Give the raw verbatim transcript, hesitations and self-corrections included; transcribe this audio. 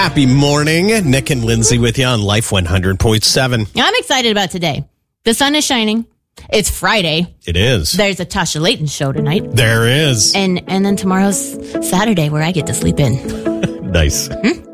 Happy morning. Nick and Lindsay with you on Life one hundred point seven. I'm excited about today. The sun is shining. It's Friday. It is. There's a Tasha Layton show tonight. There is. And and then tomorrow's Saturday where I get to sleep in. Nice. Hmm?